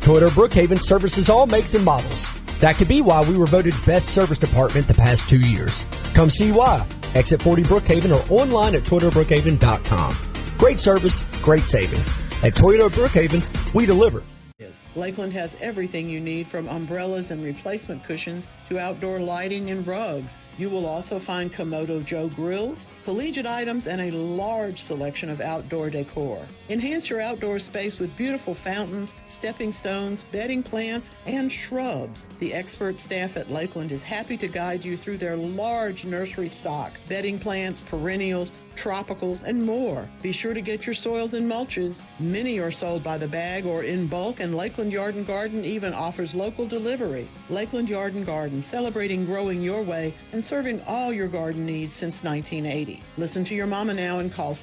Toyota Brookhaven services all makes and models. That could be why we were voted best service department the past 2 years. Come see why. Exit 40 Brookhaven or online at ToyotaBrookhaven.com. Great service, great savings. At Toyota Brookhaven, we deliver. Lakeland has everything you need, from umbrellas and replacement cushions to outdoor lighting and rugs. You will also find Komodo Joe grills, collegiate items, and a large selection of outdoor decor. Enhance your outdoor space with beautiful fountains, stepping stones, bedding plants, and shrubs. The expert staff at Lakeland is happy to guide you through their large nursery stock, bedding plants, perennials, tropicals, and more. Be sure to get your soils and mulches. Many are sold by the bag or in bulk, and Lakeland Yard and Garden even offers local delivery. Lakeland Yard and Garden, celebrating growing your way and serving all your garden needs since 1980. Listen to your mama now and call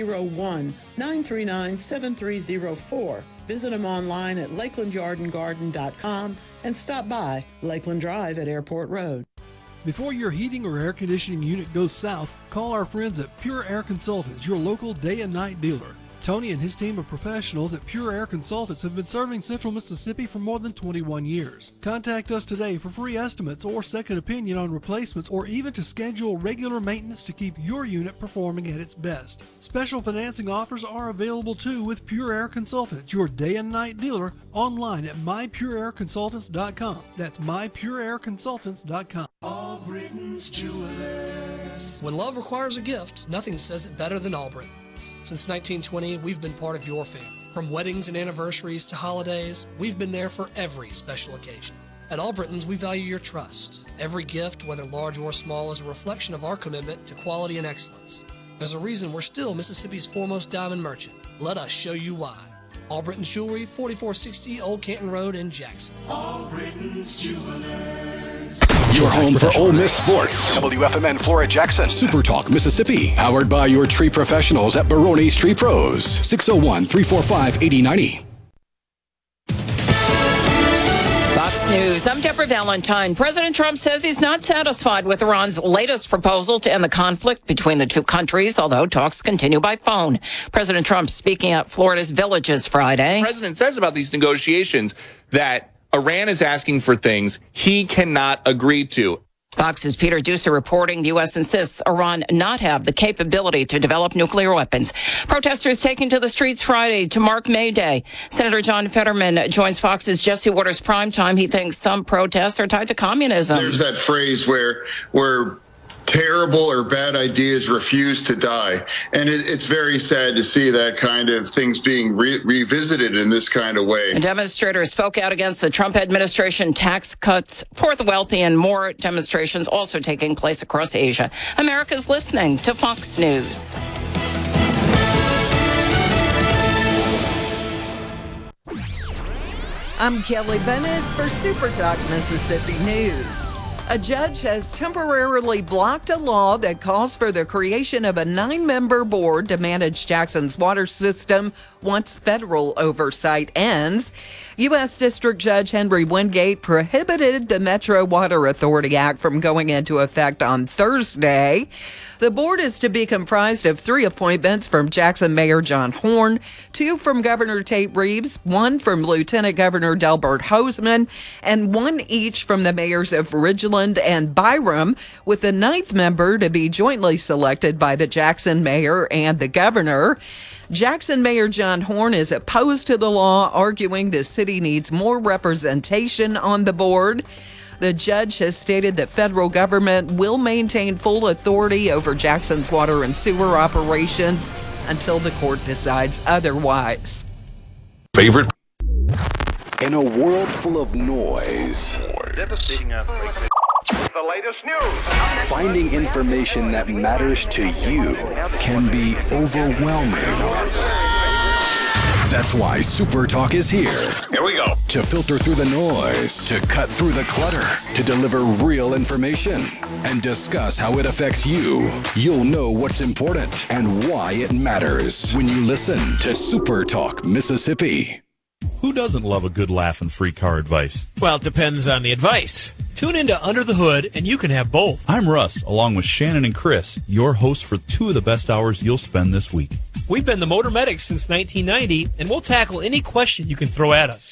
601-939-7304. Visit them online at lakelandyardandgarden.com and stop by Lakeland Drive at Airport Road. Before your heating or air conditioning unit goes south, call our friends at Pure Air Consultants, your local day and night dealer. Tony and his team of professionals at Pure Air Consultants have been serving Central Mississippi for more than 21 years. Contact us today for free estimates or second opinion on replacements, or even to schedule regular maintenance to keep your unit performing at its best. Special financing offers are available too with Pure Air Consultants, your day and night dealer, online at mypureairconsultants.com. That's mypureairconsultants.com. Albritton's Jewelers. When love requires a gift, nothing says it better than Albritton's. Since 1920, we've been part of your family. From weddings and anniversaries to holidays, we've been there for every special occasion. At Albritton's, we value your trust. Every gift, whether large or small, is a reflection of our commitment to quality and excellence. There's a reason we're still Mississippi's foremost diamond merchant. Let us show you why. Albritton's Jewelry, 4460 Old Canton Road in Jackson. Albritton's Jewelers. Your home for Ole Miss sports. WFMN Flora Jackson. Super Talk Mississippi. Powered by your tree professionals at Barone's Tree Pros. 601-345-8090. Fox News. I'm Deborah Valentine. President Trump says he's not satisfied with Iran's latest proposal to end the conflict between the two countries, although talks continue by phone. President Trump speaking at Florida's Villages Friday. The president says about these negotiations that Iran is asking for things he cannot agree to. Fox's Peter Doocy reporting the U.S. insists Iran not have the capability to develop nuclear weapons. Protesters taking to the streets Friday to mark May Day. Senator John Fetterman joins Fox's Jesse Waters Primetime. He thinks some protests are tied to communism. There's that phrase where terrible or bad ideas refuse to die. And it's very sad to see that kind of things being revisited in this kind of way. And demonstrators spoke out against the Trump administration tax cuts for the wealthy, and more demonstrations also taking place across Asia. America's listening to Fox News. I'm Kelly Bennett for Super Talk Mississippi News. A judge has temporarily blocked a law that calls for the creation of a 9-member board to manage Jackson's water system once federal oversight ends. U.S. District Judge Henry Wingate prohibited the Metro Water Authority Act from going into effect on Thursday. The board is to be comprised of 3 appointments from Jackson Mayor John Horn, 2 from Governor Tate Reeves, 1 from Lieutenant Governor Delbert Hosemann, and 1 each from the mayors of Ridgeland and Byram, with the 9th member to be jointly selected by the Jackson mayor and the governor. Jackson Mayor John Horn is opposed to the law, arguing the city needs more representation on the board. The judge has stated that federal government will maintain full authority over Jackson's water and sewer operations until the court decides otherwise. Favorite? In a world full of noise, Devastating earthquake. The latest news. finding information that matters to you can be overwhelming. That's why Super Talk is here. Here we go. To filter through the noise, to cut through the clutter, to deliver real information, and discuss how it affects you. You'll know what's important and why it matters when you listen to Super Talk Mississippi. Who doesn't love a good laugh and free car advice? Well, it depends on the advice. Tune into Under the Hood, and you can have both. I'm Russ, along with Shannon and Chris, your hosts for 2 of the best hours you'll spend this week. We've been the Motor Medics since 1990, and we'll tackle any question you can throw at us.